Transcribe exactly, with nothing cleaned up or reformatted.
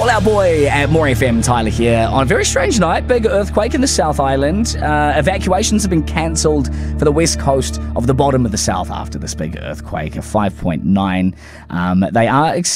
Fall Out Boy at More F M. Tyler here. On a very strange night, big earthquake in the South Island. Uh, evacuations have been cancelled for the west coast of the bottom of the south after this big earthquake, a five point nine. Um, they are